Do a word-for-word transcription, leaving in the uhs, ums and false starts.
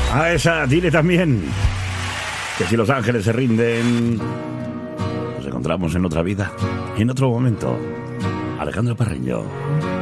A esa, dile también que si los ángeles se rinden, nos encontramos en otra vida, en otro momento. Alejandro Parreño.